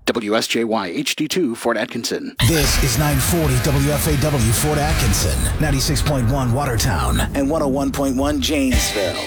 WSJY HD2 Fort Atkinson. This is 940 WFAW Fort Atkinson, 96.1 Watertown, and 101.1 Janesville.